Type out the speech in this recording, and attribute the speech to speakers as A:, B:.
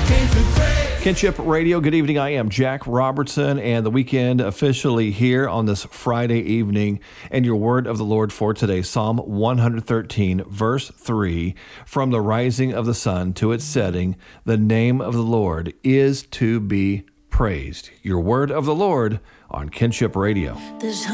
A: Kinship Radio, good evening. I am Jack Robertson, and the weekend officially here on this Friday evening. And your word of the Lord for today, Psalm 113, verse 3, from the rising of the sun to its setting, the name of the Lord is to be praised. Your word of the Lord on Kinship Radio.